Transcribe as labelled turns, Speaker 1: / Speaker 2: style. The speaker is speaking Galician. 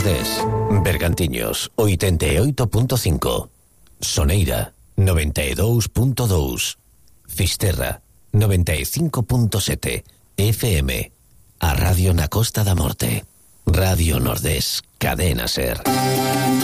Speaker 1: Nordés, Bergantiños 88.5, Soneira 92.2, Fisterra 95.7 FM, a Radio na Costa da Morte. Radio Nordés, Cadena Ser.